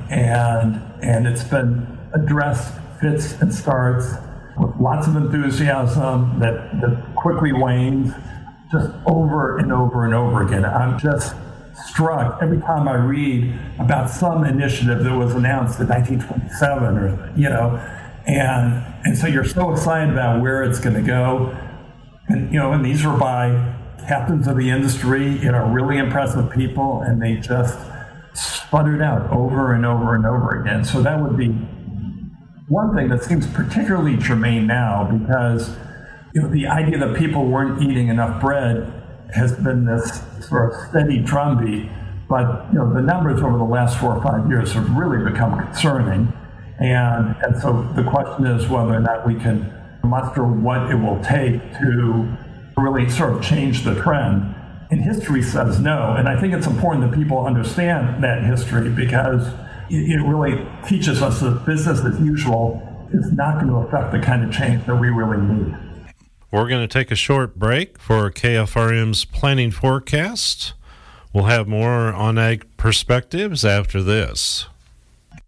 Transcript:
and it's been addressed fits and starts with lots of enthusiasm that quickly wanes, just over and over and over again. I'm just struck every time I read about some initiative that was announced in 1927 and so you're so excited about where it's going to go. And these are by captains of the industry, really impressive people, and they just sputtered out over and over and over again. So that would be one thing that seems particularly germane now, because the idea that people weren't eating enough bread has been this sort of steady drumbeat, but the numbers over the last 4 or 5 years have really become concerning, and so the question is whether or not we can muster what it will take to really sort of change the trend. And history says no, and I think it's important that people understand that history, because it really teaches us that business as usual is not going to affect the kind of change that we really need. We're going to take a short break for KFRM's Planning Forecast. We'll have more on Ag Perspectives after this.